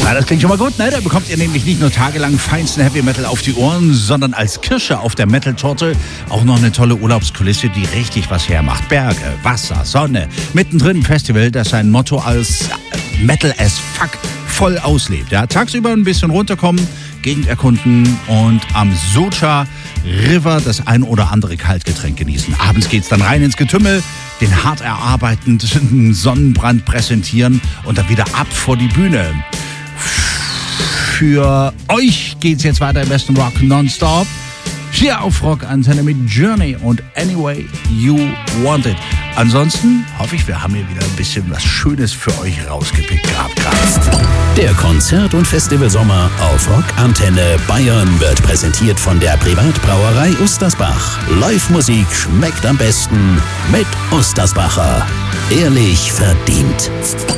Na, das klingt schon mal gut, ne? Da bekommt ihr nämlich nicht nur tagelang feinsten Heavy Metal auf die Ohren, sondern als Kirsche auf der Metal-Torte auch noch eine tolle Urlaubskulisse, die richtig was hermacht. Berge, Wasser, Sonne, mittendrin ein Festival, das sein Motto als Metal as Fuck voll auslebt. Ja? Tagsüber ein bisschen runterkommen, Gegend erkunden und am Socha River das ein oder andere Kaltgetränk genießen. Abends geht's dann rein ins Getümmel, den hart erarbeitenden Sonnenbrand präsentieren und dann wieder ab vor die Bühne. Für euch geht's jetzt weiter im besten Rock nonstop. Hier auf Rockantenne mit Journey und Anyway You Want It. Ansonsten hoffe ich, wir haben hier wieder ein bisschen was Schönes für euch rausgepickt gehabt gerade. Der Konzert- und Festivalsommer auf Rockantenne Bayern wird präsentiert von der Privatbrauerei Ustersbach. Live-Musik schmeckt am besten mit Ustersbacher. Ehrlich verdient.